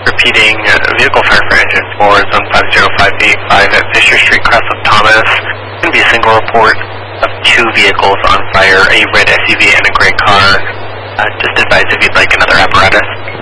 Repeating, vehicle fire for engine 4 is on 50585 at Fisher Street, cross of Thomas. It's going to be a single report of 2 vehicles on fire, a red SUV and a gray car. Just advise if you'd like another apparatus.